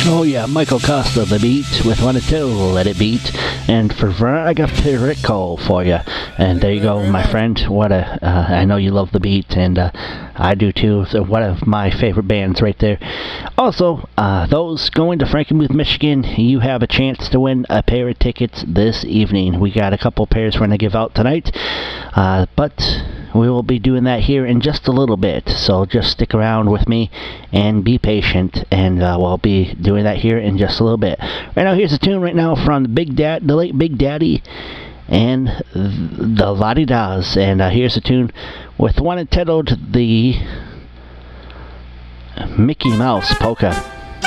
Oh yeah, Michael Costa, The Beat, with Wanna Tell, Let It Beat. And for Veronica Perico for you. And there you go, my friend. What a, I know you love The Beat, and I do too. So one of my favorite bands right there. Also, those going to Frankenmuth, Michigan, you have a chance to win a pair of tickets this evening. We got a couple pairs we're going to give out tonight. But we will be doing that here in just a little bit, so just stick around with me and be patient, and we'll be doing that here in just a little bit. Right now, here's a tune right now from the late Big Daddy and the La-Di-Das, and here's a tune with one entitled the Mickey Mouse Polka.